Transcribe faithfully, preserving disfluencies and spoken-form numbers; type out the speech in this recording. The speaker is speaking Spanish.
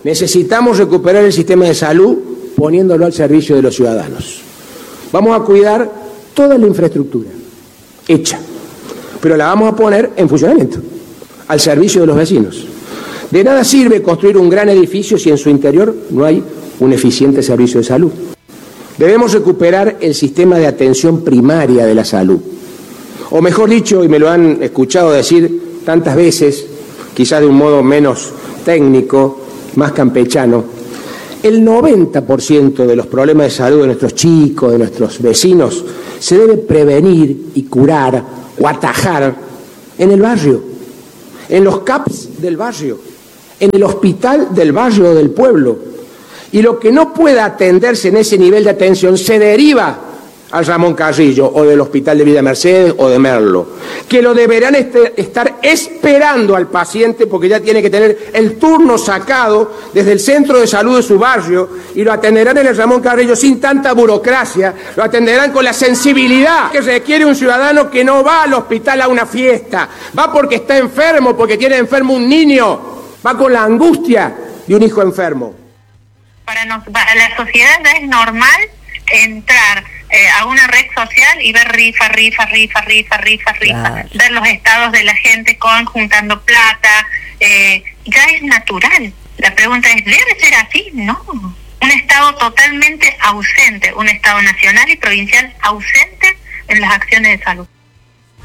Necesitamos recuperar el sistema de salud poniéndolo al servicio de los ciudadanos. Vamos a cuidar toda la infraestructura hecha, pero la vamos a poner en funcionamiento, al servicio de los vecinos. De nada sirve construir un gran edificio si en su interior no hay un eficiente servicio de salud. Debemos recuperar el sistema de atención primaria de la salud. O mejor dicho, y me lo han escuchado decir tantas veces, quizás de un modo menos técnico, más campechano, el noventa por ciento de los problemas de salud de nuestros chicos, de nuestros vecinos, se debe prevenir y curar o atajar en el barrio, en los C A Ps del barrio, en el hospital del barrio o del pueblo. Y lo que no pueda atenderse en ese nivel de atención se deriva al Ramón Carrillo o del Hospital de Villa Mercedes o de Merlo, que lo deberán este, estar esperando al paciente porque ya tiene que tener el turno sacado desde el centro de salud de su barrio y lo atenderán en el Ramón Carrillo sin tanta burocracia, lo atenderán con la sensibilidad que requiere un ciudadano que no va al hospital a una fiesta, va porque está enfermo, porque tiene enfermo un niño, va con la angustia de un hijo enfermo. Para, nos, para la sociedad es normal entrar eh, a una red social y ver rifa, rifa, rifa, rifa, rifa, rifa, claro. Ver los estados de la gente con juntando plata, eh, ya es natural. La pregunta es, ¿debe ser así? No. Un estado totalmente ausente, un estado nacional y provincial ausente en las acciones de salud.